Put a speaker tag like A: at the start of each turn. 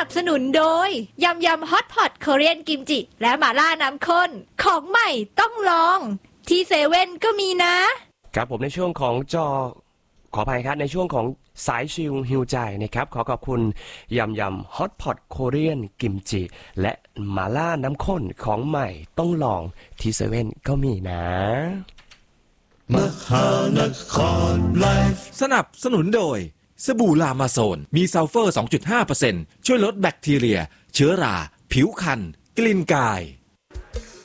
A: นับสนุนโดยยำฮอตพอตโคเรียนกิมจิและหม่าล่าน้ำข้นของใหม่ต้องลองที่เซเว่นก็มีนะครับ
B: ผมในช่วงของขออภัยครับในช่วงของสายชิลฮิวใจนะครับขอขอบคุณยำฮอตพอตโคเรียนกิมจิและหม่าล่าน้ำข้นของใหม่ต้องลองที่เซเว่นก็มีนะ
C: มหานครไลฟ์สนับสนุนโดยสบู่ลามาโซนมีซัลเฟอร์ 2.5% ช่วยลดแบคทีเรียเชื้อราผิวคันกลิ่นกาย